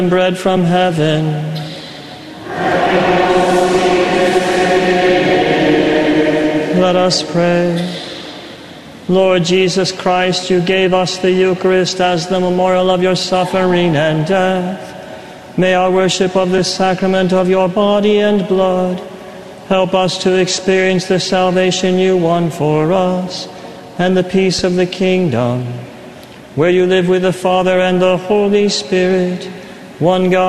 bread from heaven. Let us pray. Lord Jesus Christ, you gave us the Eucharist as the memorial of your suffering and death. May our worship of this sacrament of your body and blood help us to experience the salvation you won for us and the peace of the kingdom, where you live with the Father and the Holy Spirit, one God,